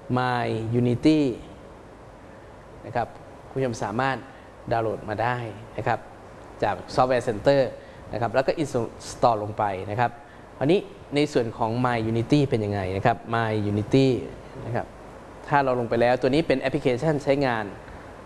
My Unity นะครับคุณผู้ชมสามารถดาวน์โหลดมาได้นะครับจาก Software Center นะครับแล้วก็ install ลงไปนะครับอันนี้ในส่วนของ My Unity เป็นยังไงนะครับ My Unity นะครับถ้าเราลงไปแล้วตัวนี้เป็นแอปพลิเคชันใช้งาน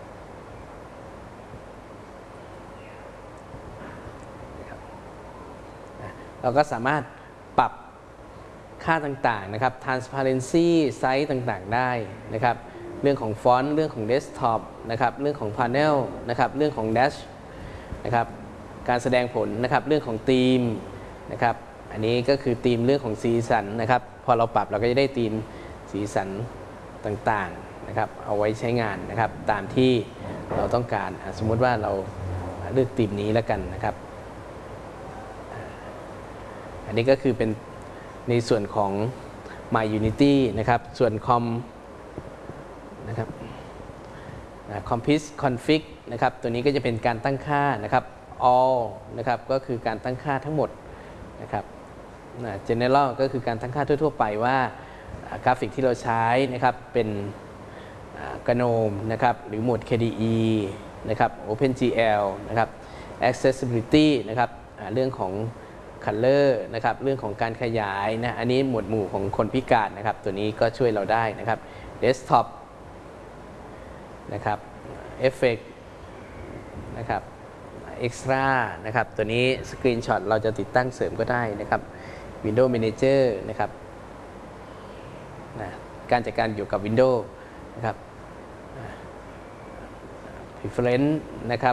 เราก็สามารถปรับค่าต่างๆนะครับ transparency size ต่างๆได้นะครับเรื่องของฟอนต์เรื่องของ desktop นะครับเรื่องของ panel นะครับเรื่องของ dash นะครับการแสดงผลนะครับเรื่องของธีมนะครับอันนี้ก็คือธีมเรื่องของสีสันนะครับพอเราปรับเราก็จะได้ธีมสีสันต่างๆนะครับเอาไว้ใช้งานนะครับตามที่เราต้องการสมมุติว่าเราเลือกธีมนี้แล้วกันนะครับอันนี้ก็คือเป็นในส่วนของ My Unity นะครับส่วน Com นะครับ Config นะครับตัวนี้ก็จะเป็นการตั้งค่านะครับ All นะครับก็คือการตั้งค่าทั้งหมดนะครับGeneral ก็คือการตั้งค่าทั่วๆไปว่ากราฟิกที่เราใช้นะครับเป็นGNOMEนะครับหรือโหมด KDE นะครับ OpenGL นะครับ Accessibility นะครับเรื่องของColor นะครับเรื่องของการขยายนะอันนี้หมวดหมู่ของคนพิการนะครับตัวนี้ก็ช่วยเราได้นะครับ Desktop นะครับ Effect นะครับ Extra นะครับตัวนี้ Screenshot เราจะติดตั้งเสริมก็ได้นะครับ Windows Manager นะครับการจัดการเกี่ยวกับ Windows นะครับ Preference นะครับ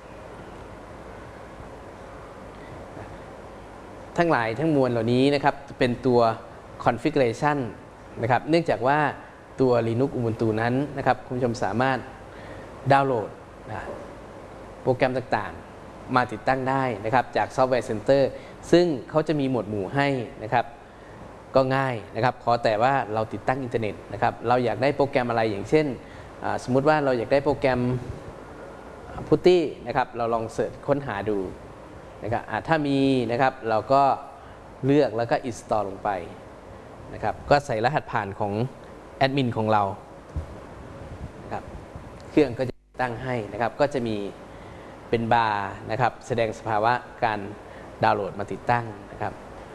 ทั้งหลายทั้งมวลเหล่านี้นะครับเป็นตัว configuration นะครับเนื่องจากว่าตัว Linux Ubuntu นั้นนะครับคุณผู้ชมสามารถดาวน์โหลดโปรแกรมต่างๆมาติดตั้งได้นะครับจาก Software Center ซึ่งเขาจะมีหมวดหมู่ให้นะครับก็ง่ายนะครับขอแต่ว่าเราติดตั้งอินเทอร์เน็ตนะครับเราอยากได้โปรแกรมอะไรอย่างเช่นสมมุติว่าเราอยากได้โปรแกรม Putty นะครับเราลองเสิร์ชค้นหาดูนะครับถ้ามีนะครับเราก็เลือกแล้วก็ install ลงไปนะครับก็ใส่รหัสผ่านของแอดมินของเรานะครับเครื่องก็จะตั้งให้นะครับก็จะมีเป็นบาร์นะครับแสดงสภาวะการดาวน์โหลดมาติดตั้งนะครับ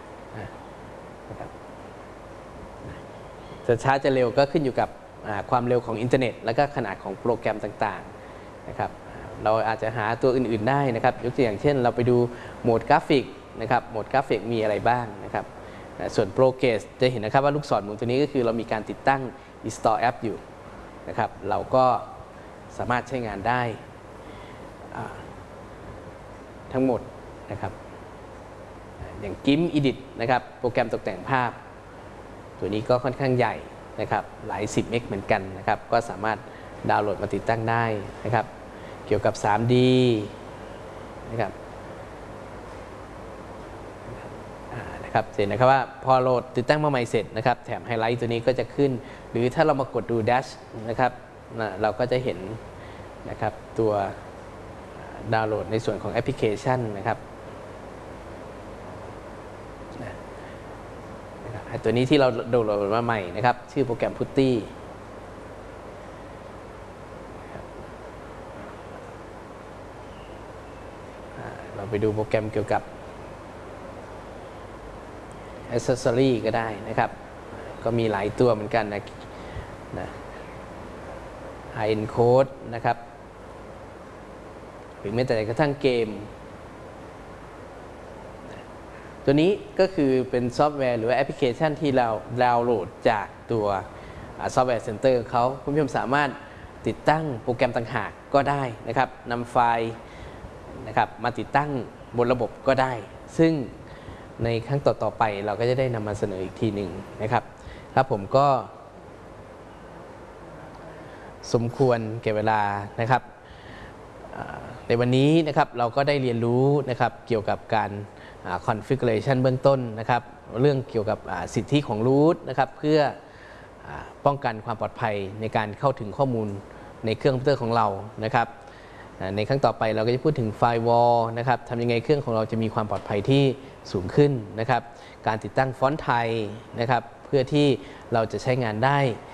จะช้าจะเร็วก็ขึ้นอยู่กับความเร็วของอินเทอร์เน็ตและก็ขนาดของโปรแกรมต่างๆนะครับเราอาจจะหาตัวอื่นๆได้นะครับยกตัวอย่างเช่นเราไปดูโหมดกราฟิกนะครับโหมดกราฟิกมีอะไรบ้างนะครับส่วนโปรเกรสจะเห็นนะครับว่าลูกศรหมุนตัวนี้ก็คือเรามีการติดตั้ง install app อยู่นะครับเราก็สามารถใช้งานได้ทั้งหมดนะครับอย่าง GIMP Edit นะครับโปรแกรมตกแต่งภาพตัวนี้ก็ค่อนข้างใหญ่นะครับหลาย10 เมกเหมือนกันนะครับก็สามารถดาวน์โหลดมาติดตั้งได้นะครับเกี่ยวกับ 3D นะครับเห็นนะครับว่าพอโหลดติดตั้งมาใหม่เสร็จนะครับแถมไฮไลท์ตัวนี้ก็จะขึ้นหรือถ้าเรามากดดู Dash นะครับเราก็จะเห็นนะครับตัวดาวน์โหลดในส่วนของแอปพลิเคชันนะครับตัวนี้ที่เราดาวน์โหลดมาใหม่นะครับชื่อโปรแกรม Puttyเราไปดูโปรแกรมเกี่ยวกับ Accessory ก็ได้นะครับก็มีหลายตัวเหมือนกันนะHigh Encode นะครับหรือแม้แต่กระทั่งเกมตัวนี้ก็คือเป็นซอฟต์แวร์หรือแอปพลิเคชันที่เราดาวน์โหลดจากตัวซอฟต์แวร์เซ็นเตอร์เขาคุณผู้ชมสามารถติดตั้งโปรแกรมต่างหากก็ได้นะครับนำไฟล์นะครับมาติดตั้งบนระบบก็ได้ซึ่งในครั้งต่อๆไปเราก็จะได้นำมาเสนออีกทีหนึ่งนะครับครับผมก็สมควรแก่เวลานะครับในวันนี้นะครับเราก็ได้เรียนรู้นะครับเกี่ยวกับการconfiguration เบื้องต้นนะครับเรื่องเกี่ยวกับสิทธิของ root นะครับเพื่อป้องกันความปลอดภัยในการเข้าถึงข้อมูลในเครื่องคอมพิวเตอร์ของเรานะครับในครั้งต่อไปเราก็จะพูดถึง firewall นะครับทำยังไงเครื่องของเราจะมีความปลอดภัยที่สูงขึ้นนะครับการติดตั้งฟอนต์ไทยนะครับเพื่อที่เราจะใช้งานได้